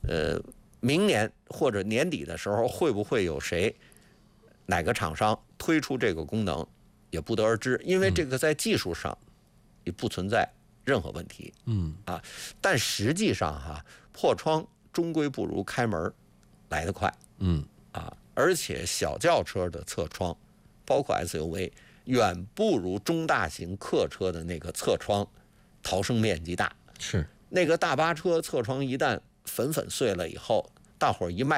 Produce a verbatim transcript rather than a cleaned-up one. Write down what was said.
呃，明年或者年底的时候，会不会有谁哪个厂商推出这个功能，也不得而知，因为这个在技术上也不存在任何问题。 嗯啊，但实际上哈、啊，破窗终归不如开门来得快。 嗯啊，而且小轿车的侧窗，包括 S U V， 远不如中大型客车的那个侧窗逃生面积大。 是那个大巴车侧窗一旦粉粉碎了以后，大伙儿一迈